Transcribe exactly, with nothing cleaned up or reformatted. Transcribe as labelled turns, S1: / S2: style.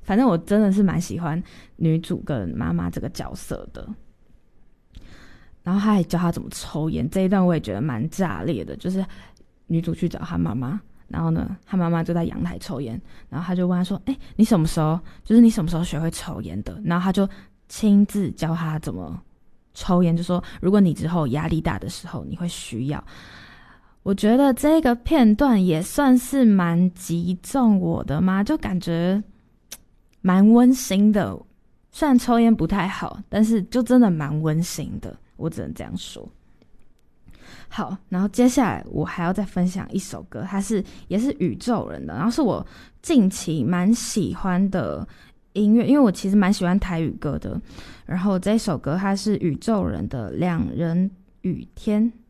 S1: 反正我真的是蛮喜欢女主跟妈妈这个角色的。然后他还教他怎么抽烟，这一段我也觉得蛮炸裂的，就是女主去找他妈妈，然后呢他妈妈就在阳台抽烟，然后他就问他说哎、欸，你什么时候就是你什么时候学会抽烟的？然后他就亲自教他怎么抽烟，就说如果你之后压力大的时候你会需要。我觉得这个片段也算是蛮击中我的嘛，就感觉蛮温馨的，虽然抽烟不太好，但是就真的蛮温馨的，我只能这样说。好，然后接下来我还要再分享一首歌，它是也是宇宙人的，然后是我近期蛮喜欢的音乐，因为我其实蛮喜欢台语歌的。然后这首歌它是宇宙人的《两人雨天》，